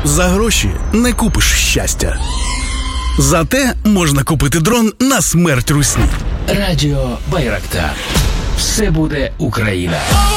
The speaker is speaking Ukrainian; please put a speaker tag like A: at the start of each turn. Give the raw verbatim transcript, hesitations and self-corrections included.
A: За гроші не купиш щастя. Зате можна купити дрон на смерть русні.
B: Радіо Байрактар. Все буде Україна.